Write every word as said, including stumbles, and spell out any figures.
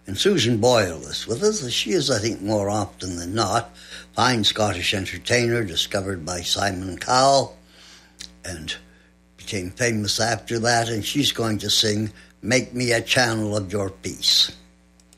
And Susan Boyle is with us. She is, I think, more often than not, fine Scottish entertainer discovered by Simon Cowell and became famous after that. And she's going to sing Make Me a Channel of Your Peace.